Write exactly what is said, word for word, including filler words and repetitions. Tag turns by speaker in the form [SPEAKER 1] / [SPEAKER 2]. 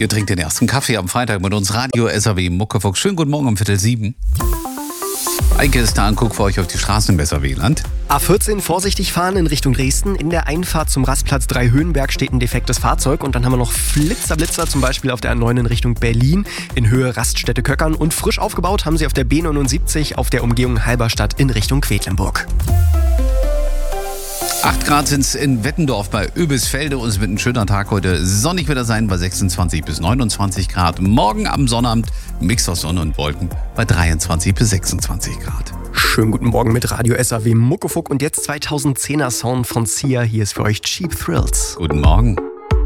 [SPEAKER 1] Ihr trinkt den ersten Kaffee am Freitag mit uns, Radio S A W Muckefuck. Schönen guten Morgen um Viertel sieben. Eike ist da und guckt für euch auf die Straßen im S A W-Land.
[SPEAKER 2] A vierzehn vorsichtig fahren in Richtung Dresden. In der Einfahrt zum Rastplatz drei Höhenberg steht ein defektes Fahrzeug. Und dann haben wir noch Flitzer, Blitzer, zum Beispiel auf der A neun in Richtung Berlin, in Höhe Raststätte Köckern. Und frisch aufgebaut haben sie auf der B neunundsiebzig auf der Umgehung Halberstadt in Richtung Quedlinburg.
[SPEAKER 1] acht Grad sind es in Wettendorf bei Öbisfelde und es wird ein schöner Tag heute. Sonnig wird er sein bei sechsundzwanzig bis neunundzwanzig Grad. Morgen am Sonnabend Mix aus Sonne und Wolken bei dreiundzwanzig bis sechsundzwanzig Grad.
[SPEAKER 2] Schönen guten Morgen mit Radio S A W Muckefuck und jetzt zweitausendzehner Sound von Sia. Hier ist für euch Cheap Thrills.
[SPEAKER 1] Guten Morgen.